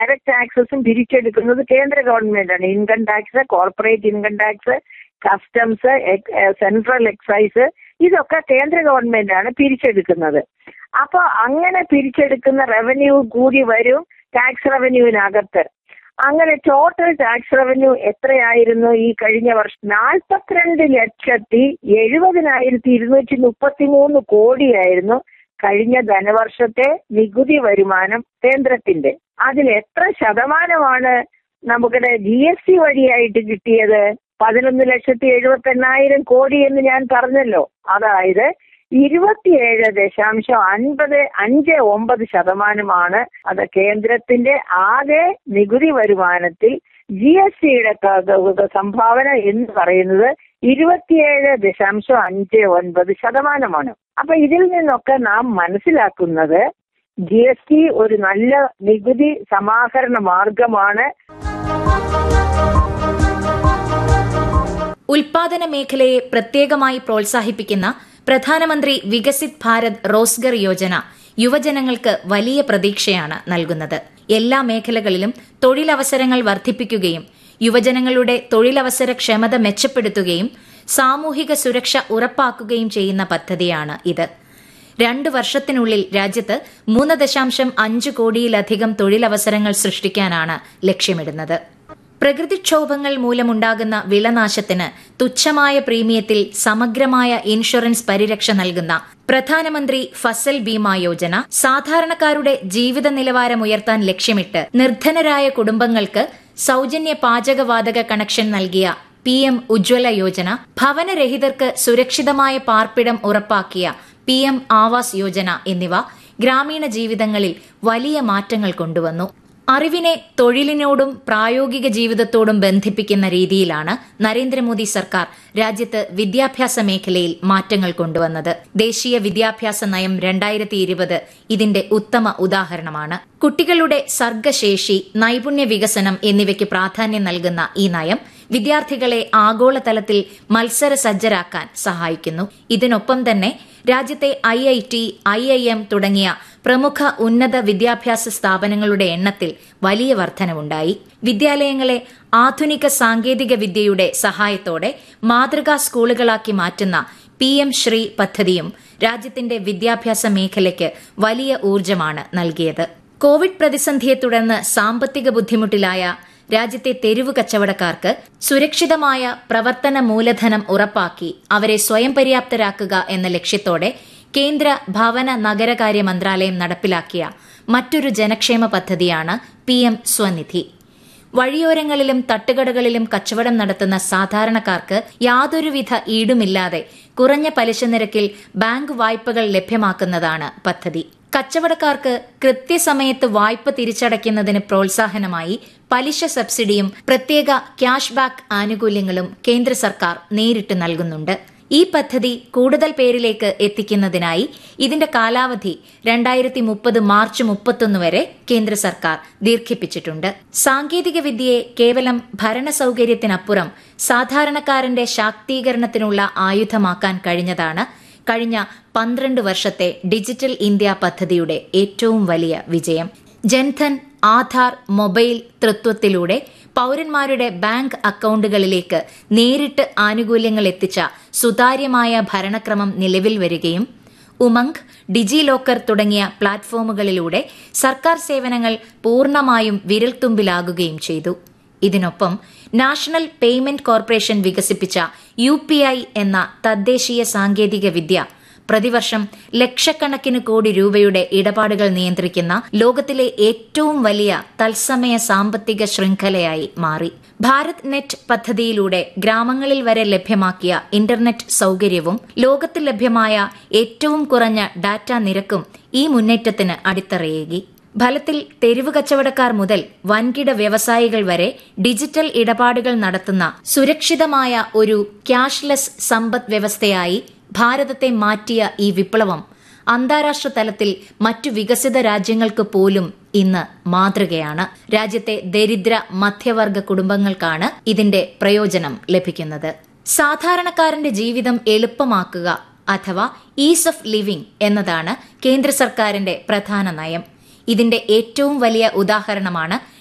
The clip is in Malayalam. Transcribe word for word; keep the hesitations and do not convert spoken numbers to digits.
ഡയറക്ട് ടാക്സസും പിരിച്ചെടുക്കുന്നത് കേന്ദ്ര ഗവൺമെന്റാണ്. Income tax, corporate income tax, customs, central excise, ഇതൊക്കെ കേന്ദ്ര ഗവൺമെന്റാണ് പിരിച്ചെടുക്കുന്നത്. അപ്പൊ അങ്ങനെ പിരിച്ചെടുക്കുന്ന റവന്യൂ കൂടി വരും ടാക്സ് റവന്യൂവിനകത്ത്. അങ്ങനെ ടോട്ടൽ ടാക്സ് റവന്യൂ എത്രയായിരുന്നു ഈ കഴിഞ്ഞ വർഷം? നാൽപ്പത്തിരണ്ട് ലക്ഷത്തി എഴുപതിനായിരത്തി ഇരുന്നൂറ്റി മുപ്പത്തി മൂന്ന് കോടിയായിരുന്നു കഴിഞ്ഞ ധനവർഷത്തെ നികുതി വരുമാനം കേന്ദ്രത്തിന്റെ. അതിൽ എത്ര ശതമാനമാണ് നമുക്കിടെ ജി എസ് ടി വഴിയായിട്ട് കിട്ടിയത്? പതിനൊന്ന് ലക്ഷത്തി എഴുപത്തി എണ്ണായിരം കോടി എന്ന് ഞാൻ പറഞ്ഞല്ലോ. അതായത് ഇരുപത്തിയേഴ് ദശാംശം അൻപത് അഞ്ച് ഒമ്പത് ശതമാനമാണ് അത് കേന്ദ്രത്തിന്റെ ആകെ നികുതി വരുമാനത്തിൽ ജി എസ് ടിയുടെ സംഭാവന എന്ന് പറയുന്നത് ഇരുപത്തിയേഴ് ദശാംശം അഞ്ച് ഒൻപത് ശതമാനമാണ്. അപ്പൊ ഇതിൽ നിന്നൊക്കെ നാം മനസ്സിലാക്കുന്നത് ജി എസ് ടി ഒരു നല്ല നികുതി സമാഹരണ മാർഗമാണ്. ഉൽപാദന മേഖലയെ പ്രത്യേകമായി പ്രോത്സാഹിപ്പിക്കുന്ന പ്രധാനമന്ത്രി വികസിത് ഭാരത് റോസ്ഗർ യോജന യുവജനങ്ങൾക്ക് വലിയ പ്രതീക്ഷയാണ് നൽകുന്നത്. എല്ലാ മേഖലകളിലും തൊഴിലവസരങ്ങൾ വർദ്ധിപ്പിക്കുകയും യുവജനങ്ങളുടെ തൊഴിലവസര ക്ഷമത മെച്ചപ്പെടുത്തുകയും സാമൂഹിക സുരക്ഷ ഉറപ്പാക്കുകയും ചെയ്യുന്ന പദ്ധതിയാണ് ഇത്. രണ്ടു വർഷത്തിനുള്ളിൽ രാജ്യത്ത് മൂന്ന് ദശാംശം അഞ്ച് കോടിയിലധികം തൊഴിലവസരങ്ങൾ സൃഷ്ടിക്കാനാണ് ലക്ഷ്യമിടുന്നത്. പ്രകൃതിക്ഷോഭങ്ങൾ മൂലമുണ്ടാകുന്ന വിളനാശത്തിന് തുച്ഛമായ പ്രീമിയത്തിൽ സമഗ്രമായ ഇൻഷുറൻസ് പരിരക്ഷ നൽകുന്ന പ്രധാനമന്ത്രി ഫസൽ ബീമാ യോജന സാധാരണക്കാരുടെ ജീവിത നിലവാരം ഉയർത്താൻ ലക്ഷ്യമിട്ട് നിർധനരായ കുടുംബങ്ങൾക്ക് സൌജന്യ പാചകവാതക കണക്ഷൻ നൽകിയ പി എം ഉജ്ജ്വല യോജന, ഭവനരഹിതർക്ക് സുരക്ഷിതമായ പാർപ്പിടം ഉറപ്പാക്കിയ പി എം ആവാസ് യോജന എന്നിവ ഗ്രാമീണ ജീവിതങ്ങളിൽ വലിയ മാറ്റങ്ങൾ കൊണ്ടുവന്നു. അറിവിനെ തൊഴിലിനോടും പ്രായോഗിക ജീവിതത്തോടും ബന്ധിപ്പിക്കുന്ന രീതിയിലാണ് നരേന്ദ്രമോദി സർക്കാർ രാജ്യത്ത് വിദ്യാഭ്യാസ മേഖലയിൽ മാറ്റങ്ങൾ കൊണ്ടുവന്നത്. ദേശീയ വിദ്യാഭ്യാസ നയം രണ്ടായിരത്തി ഇരുപത് ഇതിന്റെ ഉത്തമ ഉദാഹരണമാണ്. കുട്ടികളുടെ സർഗശേഷി, നൈപുണ്യ വികസനം എന്നിവയ്ക്ക് പ്രാധാന്യം നൽകുന്ന ഈ നയം വിദ്യാർത്ഥികളെ ആഗോളതലത്തിൽ മത്സര സജ്ജരാക്കാൻ സഹായിക്കുന്നു. ഇതിനൊപ്പം തന്നെ രാജ്യത്തെ I I T, I I M തുടങ്ങിയ പ്രമുഖ ഉന്നത വിദ്യാഭ്യാസ സ്ഥാപനങ്ങളുടെ എണ്ണത്തിൽ വലിയ വർധനവുണ്ടായി. വിദ്യാലയങ്ങളെ ആധുനിക സാങ്കേതിക വിദ്യയുടെ സഹായത്തോടെ മാതൃകാ സ്കൂളുകളാക്കി മാറ്റുന്ന പി എം ശ്രീ പദ്ധതിയും രാജ്യത്തിന്റെ വിദ്യാഭ്യാസ മേഖലയ്ക്ക് വലിയ ഊർജ്ജമാണ് നൽകിയത്. കോവിഡ് പ്രതിസന്ധിയെ തുടർന്ന് സാമ്പത്തിക ബുദ്ധിമുട്ടിലായ രാജ്യത്തെ തെരുവ് കച്ചവടക്കാർക്ക് സുരക്ഷിതമായ പ്രവർത്തന മൂലധനം ഉറപ്പാക്കി അവരെ സ്വയം പര്യാപ്തരാക്കുക എന്ന ലക്ഷ്യത്തോടെ കേന്ദ്ര ഭവന നഗരകാര്യ മന്ത്രാലയം നടപ്പിലാക്കിയ മറ്റൊരു ജനക്ഷേമ പദ്ധതിയാണ് പി എം സ്വനിധി. വഴിയോരങ്ങളിലും തട്ടുകടകളിലും കച്ചവടം നടത്തുന്ന സാധാരണക്കാർക്ക് യാതൊരുവിധ ഈടുമില്ലാതെ കുറഞ്ഞ പലിശ നിരക്കിൽ ബാങ്ക് വായ്പകൾ ലഭ്യമാക്കുന്നതാണ് പദ്ധതി. കച്ചവടക്കാർക്ക് കൃത്യസമയത്ത് വായ്പ തിരിച്ചടയ്ക്കുന്നതിന് പ്രോത്സാഹനമായി പലിശ സബ്സിഡിയും പ്രത്യേക ക്യാഷ് ബാക്ക് ആനുകൂല്യങ്ങളും കേന്ദ്ര സർക്കാർ നേരിട്ട് നൽകുന്നുണ്ട്. ഈ പദ്ധതി കൂടുതൽ പേരിലേക്ക് എത്തിക്കുന്നതിനായി ഇതിന്റെ കാലാവധി രണ്ടായിരത്തി മുപ്പത് മാർച്ച് മുപ്പത്തൊന്ന് വരെ കേന്ദ്ര സർക്കാർ ദീർഘിപ്പിച്ചിട്ടുണ്ട്. സാങ്കേതിക വിദ്യയെ കേവലം ഭരണസൌകര്യത്തിനപ്പുറം സാധാരണക്കാരന്റെ ശാക്തീകരണത്തിനുള്ള ആയുധമാക്കാൻ കഴിഞ്ഞതാണ് കഴിഞ്ഞ പന്ത്രണ്ട് വർഷത്തെ ഡിജിറ്റൽ ഇന്ത്യ പദ്ധതിയുടെ ഏറ്റവും വലിയ വിജയം. ജൻധൻ, ആധാർ, മൊബൈൽ തൃത്വത്തിലൂടെ പൌരന്മാരുടെ ബാങ്ക് അക്കൌണ്ടുകളിലേക്ക് നേരിട്ട് ആനുകൂല്യങ്ങൾ എത്തിച്ച സുതാര്യമായ ഭരണക്രമം നിലവിൽ വരികയും ഉമംഗ്, ഡിജി ലോക്കർ തുടങ്ങിയ പ്ലാറ്റ്ഫോമുകളിലൂടെ സർക്കാർ സേവനങ്ങൾ പൂർണ്ണമായും വിരൽത്തുമ്പിലാകുകയും ചെയ്തു. ഇതിനൊപ്പം നാഷണൽ പേയ്മെന്റ് കോർപ്പറേഷൻ വികസിപ്പിച്ച യു പി ഐ എന്ന തദ്ദേശീയ സാങ്കേതിക വിദ്യ പ്രതിവർഷം ലക്ഷക്കണക്കിന് കോടി രൂപയുടെ ഇടപാടുകൾ നിയന്ത്രിക്കുന്ന ലോകത്തിലെ ഏറ്റവും വലിയ തത്സമയ സാമ്പത്തിക ശൃംഖലയായി മാറി. ഭാരത് നെറ്റ് പദ്ധതിയിലൂടെ ഗ്രാമങ്ങളിൽ വരെ ലഭ്യമാക്കിയ ഇന്റർനെറ്റ് സൌകര്യവും ലോകത്തിൽ ലഭ്യമായ ഏറ്റവും കുറഞ്ഞ ഡാറ്റ നിരക്കും ഈ മുന്നേറ്റത്തിന് അടിത്തറയേകി. ഫലത്തിൽ തെരുവ് കച്ചവടക്കാർ മുതൽ വൻകിട വ്യവസായികൾ വരെ ഡിജിറ്റൽ ഇടപാടുകൾ നടത്തുന്ന സുരക്ഷിതമായ ഒരു ക്യാഷ്ലെസ് സമ്പദ് വ്യവസ്ഥയായി ഭാരതത്തെ മാറ്റിയ ഈ വിപ്ലവം അന്താരാഷ്ട്ര തലത്തിൽ മറ്റു വികസിത രാജ്യങ്ങൾക്ക് പോലും ഇന്ന് മാതൃകയാണ്. രാജ്യത്തെ ദരിദ്ര മധ്യവർഗ കുടുംബങ്ങൾക്കാണ് ഇതിന്റെ പ്രയോജനം ലഭിക്കുന്നത്. സാധാരണക്കാരന്റെ ജീവിതം എളുപ്പമാക്കുക അഥവാ ഈസ് ഓഫ് ലിവിംഗ് എന്നതാണ് കേന്ദ്ര സർക്കാരിന്റെ പ്രധാന നയം. ഇതിന്റെ ഏറ്റവും വലിയ ഉദാഹരണമാണ്